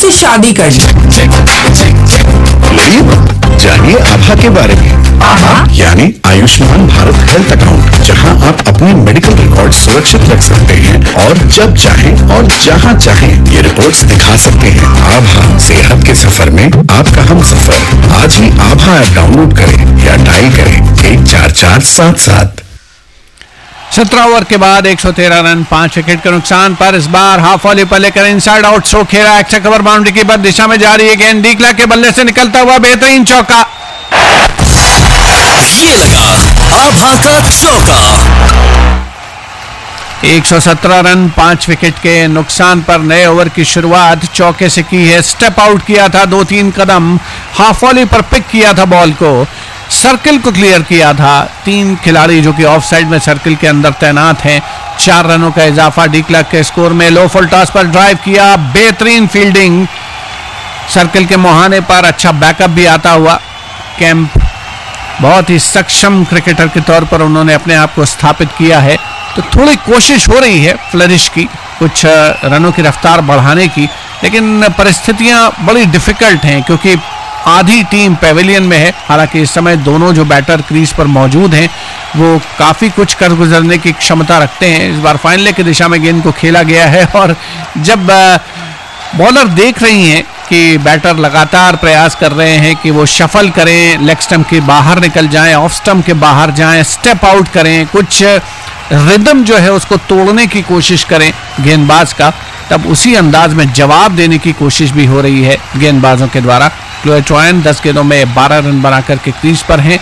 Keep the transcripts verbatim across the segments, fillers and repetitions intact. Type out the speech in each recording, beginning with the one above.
से शादी कर ली। जानिए आभा के बारे में। आभा यानी आयुष्मान भारत हेल्थ अकाउंट, जहां आप अपने मेडिकल रिकॉर्ड सुरक्षित रख सकते हैं और जब चाहें और जहां चाहें ये रिपोर्ट्स दिखा सकते हैं। आभा सेहत के सफर में आपका हम सफर। आज ही आभा ऐप डाउनलोड करें या डायल करें एक चार चार सात सात। सत्रह ओवर के बाद एक सौ तेरह रन, पांच विकेट के नुकसान पर इस बार हाफ वॉली पर लेकर इनसाइड आउट स्ट्रोक खेला। एक्स्ट्रा कवर बाउंड्री की बद दिशा में जा रही है गेंद, डीक्ला के बल्ले से निकलता हुआ बेहतरीन चौका। ये लगा आभा का चौका। एक सौ सत्रह रन, पांच विकेट के नुकसान पर नए ओवर की शुरुआत चौके से की है। स्टेप आउट किया था, दो तीन कदम हाफ वॉली पर पिक किया था बॉल को, सर्किल को क्लियर किया था। तीन खिलाड़ी जो कि ऑफ साइड में सर्किल के अंदर तैनात हैं। चार रनों का इजाफा डीक्ला के स्कोर में। लो फुल टॉस पर ड्राइव किया, बेहतरीन फील्डिंग, सर्किल के मुहाने पर अच्छा बैकअप भी आता हुआ। कैंप बहुत ही सक्षम क्रिकेटर के तौर पर उन्होंने अपने आप को स्थापित किया है। तो थोड़ी कोशिश हो रही है फ्लरिश की, कुछ रनों की रफ्तार बढ़ाने की, लेकिन परिस्थितियां बड़ी डिफिकल्ट हैं क्योंकि आधी टीम पेविलियन में है। हालांकि इस समय दोनों जो बैटर क्रीज पर मौजूद हैं वो काफी कुछ कर गुजरने की क्षमता रखते हैं। इस बार फाइनल की दिशा में गेंद को खेला गया है और जब बॉलर देख रही हैं कि बैटर लगातार प्रयास कर रहे हैं कि वो शफल करें, लेग स्टंप के बाहर निकल जाएं, ऑफ स्टंप के बाहर जाएं, स्टेप आउट करें, कुछ रिदम जो है उसको तोड़ने की कोशिश करें गेंदबाज का, तब उसी अंदाज में जवाब देने की कोशिश भी हो रही है गेंदबाजों के द्वारा। क्लोए ट्रायन दस गेंदों में बारह रन बनाकर के क्रीज पर हैं।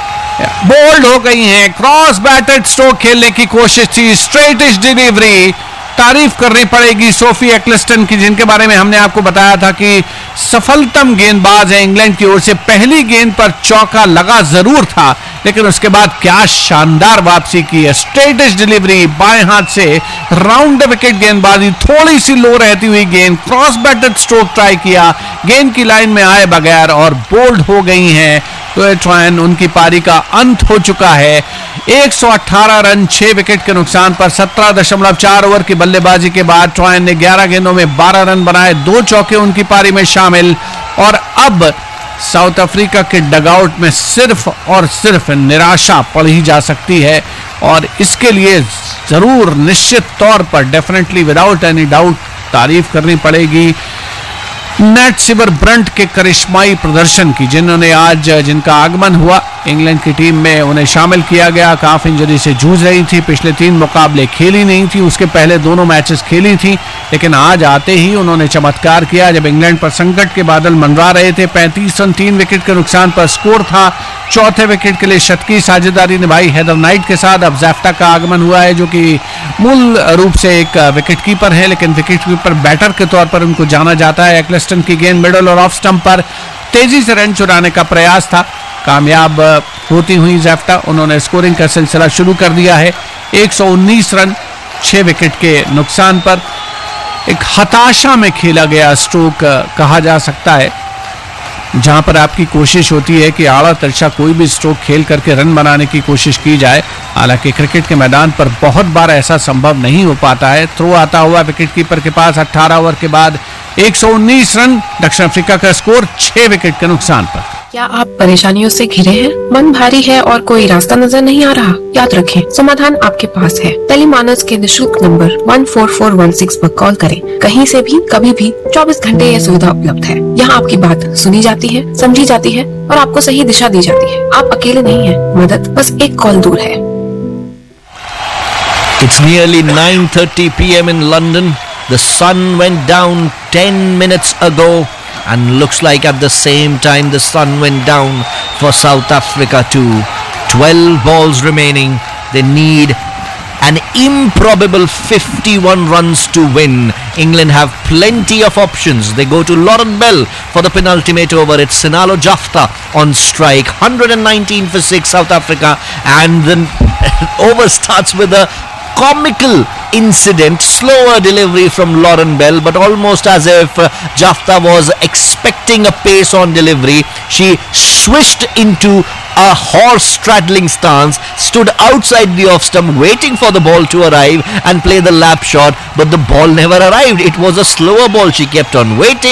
बोल्ड हो गई हैं, क्रॉस बैटेड स्ट्रोक खेलने की कोशिश थी, स्ट्रेटिश डिलीवरी। तारीफ करनी पड़ेगी सोफी एक्लिस्टन की, जिनके बारे में हमने आपको बताया था कि सफलतम गेंदबाज है इंग्लैंड की ओर से। पहली गेंद पर चौका लगा जरूर था, लेकिन उसके बाद क्या शानदार वापसी की है। स्ट्रेटिश डिलीवरी, बाएं हाथ से राउंड विकेट गेंदबाजी, थोड़ी सी लो रहती हुई गेंद, क्रॉस बैटेड स्ट्रोक ट्राई किया, गेंद की लाइन में आए बगैर और बोल्ड हो गई हैं क्लोए ट्रायन। उनकी पारी का अंत हो चुका है। एक सौ अठारह रन, छह विकेट के नुकसान पर सत्रह दशमलव चार ओवर की बल्लेबाजी के बाद ट्रायन ने ग्यारह गेंदों में बारह रन बनाए, दो चौके उनकी पारी में शामिल। और अब साउथ अफ्रीका के डगआउट में सिर्फ और सिर्फ निराशा पड़ ही जा सकती है और इसके लिए जरूर निश्चित तौर पर डेफिनेटली विदाउट एनी डाउट तारीफ करनी पड़ेगी नेट सिवर ब्रंट के करिश्माई प्रदर्शन की, जिन्होंने आज जिनका आगमन हुआ इंग्लैंड की टीम में, उन्हें शामिल किया गया। काफ इंजरी से जूझ रही थी, पिछले तीन मुकाबले खेली नहीं थी, उसके पहले दोनों मैचेस खेली थी, लेकिन आज आते ही उन्होंने चमत्कार किया जब इंग्लैंड पर संकट के बादल मंडरा रहे थे। पैंतीस रन, तीन विकेट के नुकसान पर स्कोर था। चौथे विकेट के लिए शतकी साझेदारी निभाई हेदर नाइट के साथ। अब जैफ्टा का आगमन हुआ है जो कि मूल रूप से एक विकेट कीपर है, लेकिन विकेट कीपर बैटर के तौर पर उनको जाना जाता है। एक्लिस्टन की गेंद मिडल और ऑफ स्टंप पर तेजी से रन चुराने का प्रयास था, कामयाब होती हुई जैफ्टा। उन्होंने स्कोरिंग का सिलसिला शुरू कर दिया है। एक सौ उन्नीस रन, छह विकेट के नुकसान पर एक हताशा में खेला गया स्ट्रोक कहा जा सकता है, जहां पर आपकी कोशिश होती है कि आड़ा तिरछा कोई भी स्ट्रोक खेल करके रन बनाने की कोशिश की जाए। हालांकि क्रिकेट के मैदान पर बहुत बार ऐसा संभव नहीं हो पाता है। थ्रो आता हुआ विकेट कीपर के पास अठारह ओवर के बाद एक सौ उन्नीस रन, दक्षिण अफ्रीका का स्कोर छह विकेट के नुकसान पर। क्या आप परेशानियों से घिरे हैं? मन भारी है और कोई रास्ता नजर नहीं आ रहा? याद रखें, समाधान आपके पास है। टेलीमानस के निशुल्क नंबर एक चार चार एक छह पर कॉल करें। कहीं से भी, कभी भी, चौबीस घंटे यह सुविधा उपलब्ध है। यहाँ आपकी बात सुनी जाती है, समझी जाती है और आपको सही दिशा दी जाती है। आप अकेले नहीं हैं, मदद बस एक कॉल दूर है। It's nearly nine thirty p m in London. The sun went down ten minutes ago, and looks like at the same time the sun went down for South Africa too. twelve balls remaining. They need an improbable fifty-one runs to win. England have plenty of options. They go to Lauren Bell for the penultimate over. It's Sinalo Jafta on strike. one hundred nineteen for six South Africa, and then over starts with a comical incident, slower delivery from Lauren Bell, but almost as if uh, Jafta was expecting a pace on delivery. She swished into a horse straddling stance, stood outside the off stump waiting for the ball to arrive and play the lap shot, but the ball never arrived. It was a slower ball. She kept on waiting.